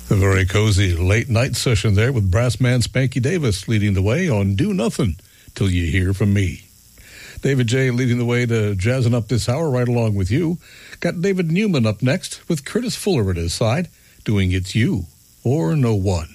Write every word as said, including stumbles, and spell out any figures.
A very cozy late night session there with brass man Spanky Davis leading the way on Do Nothing Till You Hear From Me. David J. leading the way to jazzing up this hour right along with you. Got David Newman up next with Curtis Fuller at his side doing It's You or No One.